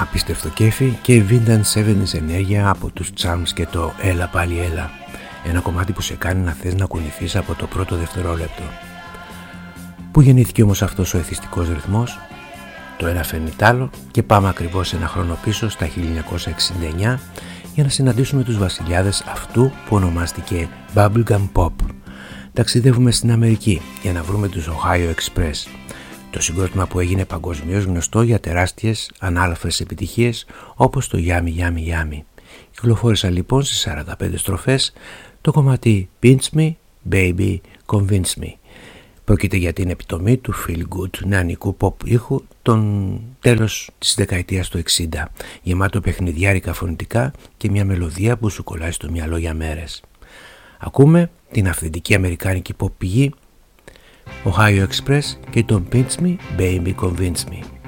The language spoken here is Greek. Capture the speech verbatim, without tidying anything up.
Απίστευτο κέφι και Vintage εβδομήντα ενέργεια από τους Charms και το Έλα πάλι έλα. Ένα κομμάτι που σε κάνει να θες να κουνηθείς από το πρώτο δευτερόλεπτο. Πού γεννήθηκε όμως αυτός ο εθιστικός ρυθμός? Το ένα φέρνει τ' άλλο και πάμε ακριβώς ένα χρόνο πίσω στα χίλια εννιακόσια εξήντα εννιά για να συναντήσουμε τους βασιλιάδες αυτού που ονομάστηκε Bubblegum Pop. Ταξιδεύουμε στην Αμερική για να βρούμε τους Ohio Express, το συγκρότημα που έγινε παγκοσμίως γνωστό για τεράστιες ανάλαφρες επιτυχίες όπως το Yummy Yummy Yummy. Κυκλοφόρησαν λοιπόν στις σαράντα πέντε στροφές το κομμάτι Pinch Me, Baby, Convince Me. Πρόκειται για την επιτομή του feel good νεανικού pop ήχου των τέλος της δεκαετίας του εξήντα, γεμάτο παιχνιδιάρικα φωνητικά και μια μελωδία που σου κολλάει στο μυαλό για μέρες. Ακούμε την αυθεντική αμερικάνικη pop πηγή Ohio Express και τον Pinch Me, Baby, Convince Me.